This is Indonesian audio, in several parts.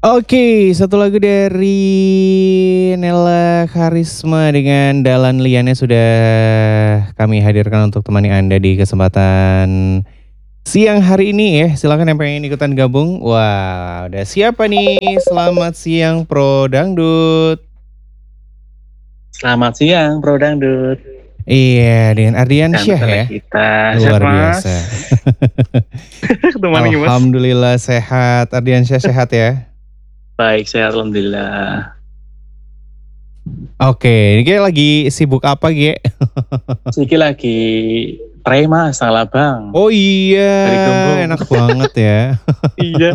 Oke, satu lagu dari Nela Karisma dengan Dalan Liannya sudah kami hadirkan untuk temani Anda di kesempatan siang hari ini ya. Silakan yang pengen ikutan gabung. Wah, udah siapa nih? Selamat siang Pro Dangdut. Selamat siang, Bro Dangdut. Iya, dengan Ardiansyah ya. Kita Luar biasa. Alhamdulillah sehat. Ardiansyah sehat ya. Baik, saya alhamdulillah. Oke, ini kayak lagi sibuk apa, Ge? Siki lagi pray Mas, salah Bang. Oh iya, enak banget ya. Iya.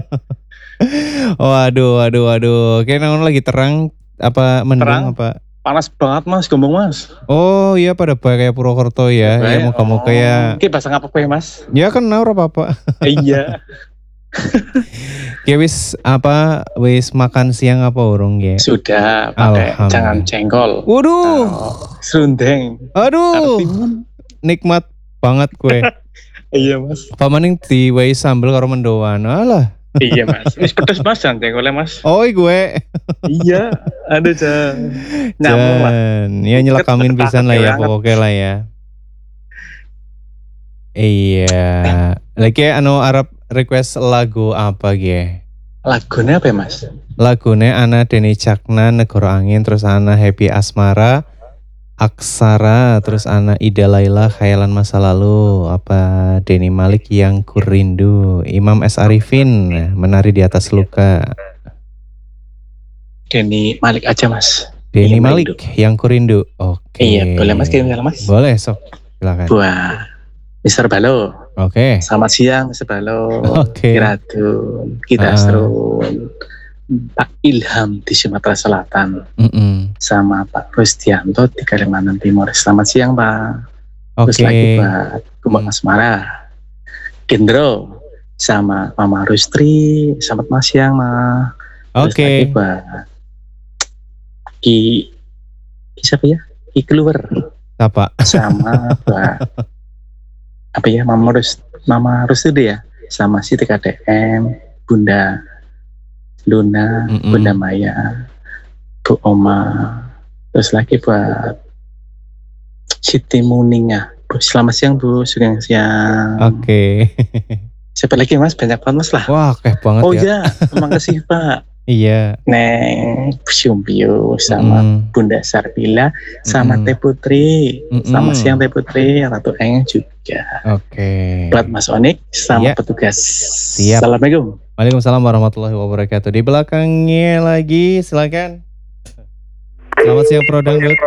Waduh. Kayak namanya lagi terang apa mendung terang, apa? Panas banget Mas, Gombong Mas. Oh iya, pada kayak Purwokerto ya. Ya muka-muka ya. Oke, bahasa apa Mas? Ya kan naur apa-apa. Iya. Ya wis makan siang apa urung ya? Sudah, pakai jangan jengkol. Waduh. Serundeng. Aduh. Nikmat banget kue. Iya Mas. Pamaning di wis sambel karo mendoan. Alah. Iya Mas. Wis pedes Mas, jangan jengkolnya Mas. Oh gue. Iya, ada nyamuk lah. Ya nyelakamin pisan lah ya pokoknya lah ya. Iya. Lagi Arab request lagu apa ge? Lagunya apa ya Mas? Lagunya Ana Deni Cakna Negoro Angin, terus Ana Happy Asmara, Aksara, terus Ana Ida Laila Khayalan Masa Lalu, apa Denny Malik Yang Kurindu, Imam S Arifin Menari di Atas Luka. Denny Malik aja Mas. Denny Malik Yang Kurindu. Oke. Iya, boleh Mas kirim Mas. Boleh sok. Silakan. Wah. Mr. Balo. Oke. Selamat siang Mr. Balo. Oke. Kiratun, kita Asrun, Pak Ilham di Sumatera Selatan, sama Pak Rustianto di Kalimantan Timur. Selamat siang Pak. Terus lagi Pak Kumbang Asmara, Gendro, sama Mama Rustri. Selamat siang Ma. Terus lagi Pak Ki siapa ya? Ki Keluar. Apa? Sama Pak apa ya, Mama Rustri ya, sama si TKDM, Bunda Luna, Bunda Maya, Bu Oma, terus lagi buat Siti Muninga. Selamat siang Bu, siang. Oke. Siapa lagi Mas? Banyak banget Mas lah. Wah, kayak banget ya. Oh iya, terima kasih Pak. Iya. Neng Syumbio sama Bunda Sarbila sama Teh Putri. Selamat siang Teh Putri, Ratu Eng juga. Oke. Buat Mas Onik sama petugas. Siap. Assalamualaikum. Waalaikumsalam warahmatullahi wabarakatuh. Di belakangnya lagi, silakan. Selamat siang Pro Dangdut.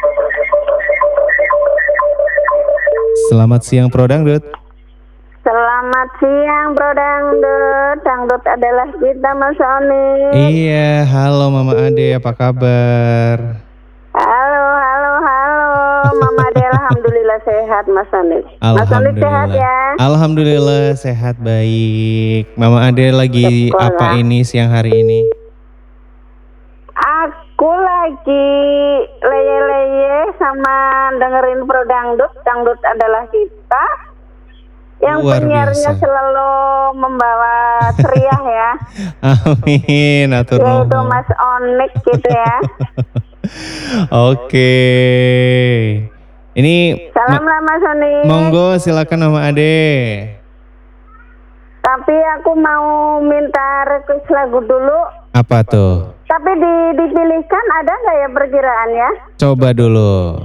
Selamat siang Pro Dangdut. Selamat siang Bro Dangdut. Dangdut adalah kita Mas Oni. Iya, halo Mama Ade, apa kabar? Halo Mama Ade, alhamdulillah sehat Mas Oni. Mas Oni sehat ya? Alhamdulillah sehat baik. Mama Ade lagi apa ini siang hari ini? Aku lagi leye-leye sama dengerin Pro Dangdut. Dangdut adalah kita. Yang penyiarnya selalu membawa ceria ya. Amin, atur nuhun. Yaitu Mas Onik gitu ya. Oke. Ini salam lah Mas Onik. Monggo silakan Mama Ade. Tapi aku mau minta request lagu dulu. Apa tuh? Tapi dipilihkan ada nggak ya perkiraan ya? Coba dulu.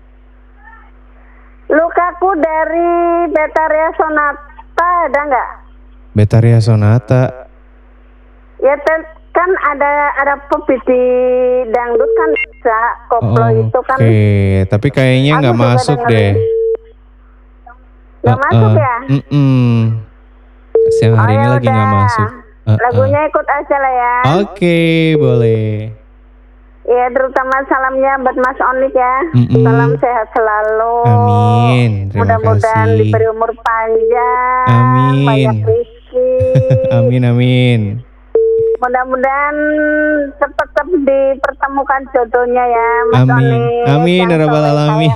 Lukaku dari Betaria Sonata ada nggak? Betaria Sonata. Ya kan ada pop di dangdut kan bisa koplo itu kan. Oke, tapi kayaknya nggak masuk deh. Nggak masuk ya? Siang hari ini lagi nggak masuk. Lagunya ikut aja lah ya. Oke, boleh. Ya, terutama salamnya buat Mas Onik ya. Salam sehat selalu. Amin. Mudah-mudahan diberi umur panjang. Amin. Banyak rezeki. Amin. Mudah-mudahan cepat dipertemukan jodohnya ya Mas Onik. Amin ya rabbal alamin.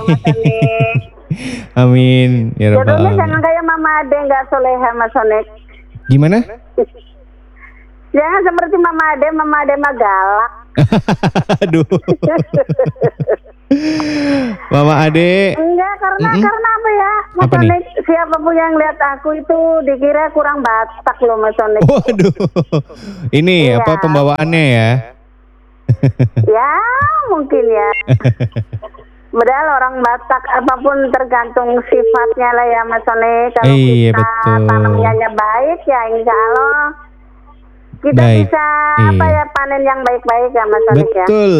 Amin ya rabbal alamin. Jodohnya jangan kayak Mama Ade, nggak soleha Mas Onik. Gimana? Jangan seperti Mama Ade mah galak. Aduh. Mama Ade. Enggak, karena apa ya? Mas Sonik, siapapun yang lihat aku itu dikira kurang Batak loh Mas Sonik. Waduh. Ini apa pembawaannya ya? Ya, mungkin ya. Padahal orang Batak apapun tergantung sifatnya lah ya Mas Sonik. Kalau kita tanamnya baik ya insya Allah kita bisa panen yang baik-baik ya Mas Sonik ya. Betul.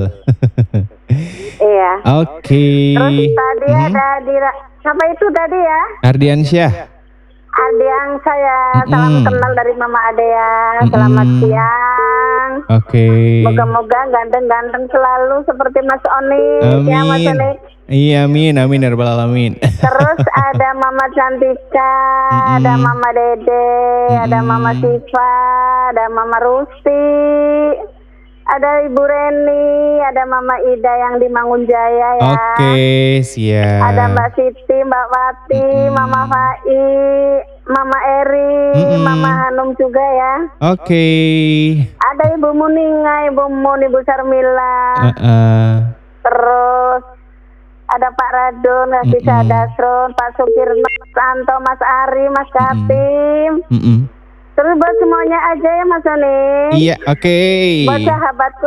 Iya. Oke. Terus tadi ada apa itu tadi ya? Ardiansyah. Ardian saya salam kenal dari Mama Ade ya. Selamat siang. Oke. Moga-moga ganteng-ganteng selalu seperti Mas Onik. Amin. Ya Mas Onik. Iya amin ya rabbal alamin. Terus ada Mama Cantika, ada Mama Dede, ada Mama Siva, ada Mama Rusti, ada Ibu Reni, ada Mama Ida yang di Mangunjaya ya. Oke, siap. Ada Mbak Siti, Mbak Wati, Mama Fai, Mama Eri, Mama Hanum juga ya. Oke. Ada Ibu Muninga, Ibu Mun, Ibu Sarmila. Terus ada Pak Radon, Bisa Dasron, Pak Sukirno, Mas Anto, Mas Ari, Mas Katim. Terus buat semuanya aja ya Mas Sonik. Iya, oke. Buat sahabatku